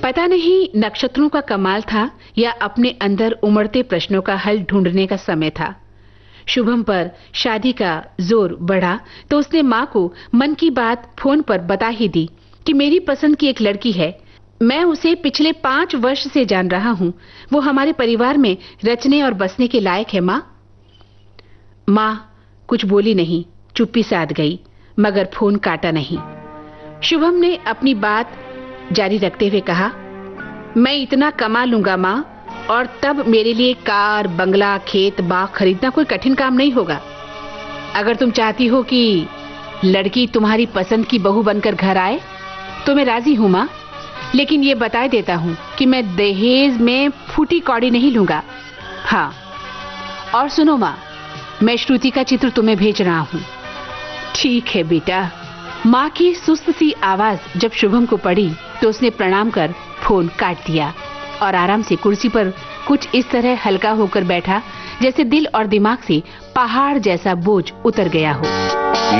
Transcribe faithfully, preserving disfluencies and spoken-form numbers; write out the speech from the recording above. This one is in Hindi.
पता नहीं नक्षत्रों का कमाल था या अपने अंदर उमड़ते प्रश्नों का हल ढूंढने का समय था। शुभम पर शादी का जोर बढ़ा तो उसने माँ को मन की बात फोन पर बता ही दी कि मेरी पसंद की एक लड़की है। मैं उसे पिछले पांच वर्ष से जान रहा हूँ। वो हमारे परिवार में रचने और बसने के लायक है। माँ माँ कुछ बोली नहीं, चुप्पी साध गई, मगर फोन काटा नहीं। शुभम ने अपनी बात जारी रखते हुए कहा, मैं इतना कमा लूंगा माँ, और तब मेरे लिए कार, बंगला, खेत, बाग खरीदना कोई कठिन काम नहीं होगा। अगर तुम चाहती हो कि लड़की तुम्हारी पसंद की बहू बनकर घर आए तो मैं राजी हूँ माँ, लेकिन ये बता देता हूँ कि मैं दहेज में फूटी कौड़ी नहीं लूंगा। हाँ, और सुनो माँ, मैं श्रुति का चित्र तुम्हें भेज रहा हूँ। ठीक है बेटा। माँ की सुस्त सी आवाज जब शुभम को पड़ी तो उसने प्रणाम कर फोन काट दिया और आराम से कुर्सी पर कुछ इस तरह हल्का होकर बैठा जैसे दिल और दिमाग से पहाड़ जैसा बोझ उतर गया हो।